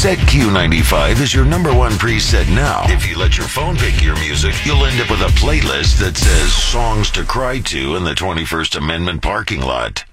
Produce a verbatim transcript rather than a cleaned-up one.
Set Q ninety-five is your number one preset now. If you let your phone pick your music, you'll end up with a playlist that says Songs to Cry To in the twenty-first Amendment parking lot.